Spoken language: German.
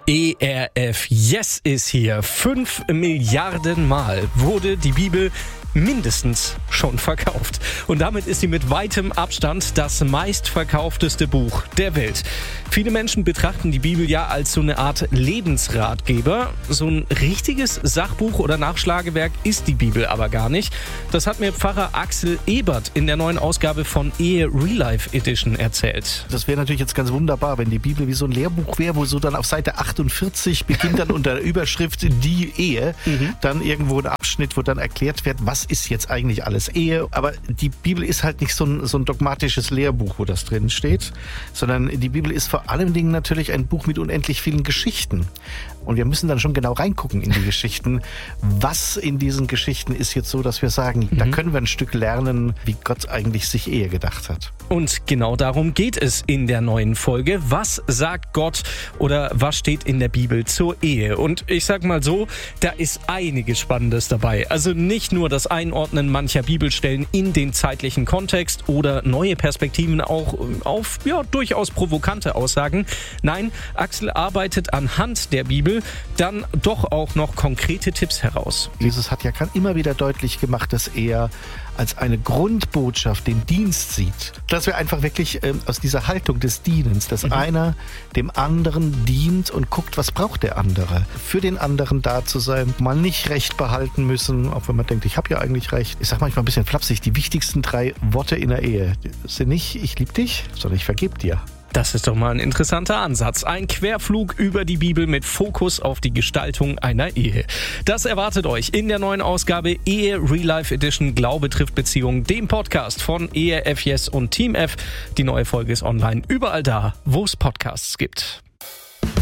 ERF Yes ist hier. 5 Milliarden Mal wurde die Bibel mindestens schon verkauft. Und damit ist sie mit weitem Abstand das meistverkaufteste Buch der Welt. Viele Menschen betrachten die Bibel ja als so eine Art Lebensratgeber. So ein richtiges Sachbuch oder Nachschlagewerk ist die Bibel aber gar nicht. Das hat mir Pfarrer Axel Ebert in der neuen Ausgabe von Ehe Real Life Edition erzählt. Das wäre natürlich jetzt ganz wunderbar, wenn die Bibel wie so ein Lehrbuch wäre, wo so dann auf Seite 48 beginnt dann unter der Überschrift die Ehe, dann irgendwo ein Abschnitt, wo dann erklärt wird, was ist jetzt eigentlich alles Ehe. Aber die Bibel ist halt nicht so ein dogmatisches Lehrbuch, wo das drin steht, sondern die Bibel ist vor allem Dingen natürlich ein Buch mit unendlich vielen Geschichten. Und wir müssen dann schon genau reingucken in die Geschichten. Was in diesen Geschichten ist jetzt so, dass wir sagen, da können wir ein Stück lernen, wie Gott eigentlich sich Ehe gedacht hat. Und genau darum geht es in der neuen Folge. Was sagt Gott oder was steht in der Bibel zur Ehe? Und ich sag mal so, da ist einiges Spannendes dabei. Also nicht nur das Einordnen mancher Bibelstellen in den zeitlichen Kontext oder neue Perspektiven auch auf durchaus provokante Aussagen. Nein, Axel arbeitet anhand der Bibel dann doch auch noch konkrete Tipps heraus. Jesus hat ja immer wieder deutlich gemacht, dass er als eine Grundbotschaft den Dienst sieht. Dass wir einfach wirklich aus dieser Haltung des Dienens, dass einer dem anderen dient und guckt, was braucht der andere. Für den anderen da zu sein, mal nicht Recht behalten müssen, auch wenn man denkt, ich habe ja eigentlich Recht. Ich sage manchmal ein bisschen flapsig, die wichtigsten 3 Worte in der Ehe sind nicht, ich liebe dich, sondern ich vergebe dir. Das ist doch mal ein interessanter Ansatz. Ein Querflug über die Bibel mit Fokus auf die Gestaltung einer Ehe. Das erwartet euch in der neuen Ausgabe Ehe Real Life Edition Glaube trifft Beziehung, dem Podcast von ERF Yes und Team F. Die neue Folge ist online überall da, wo es Podcasts gibt.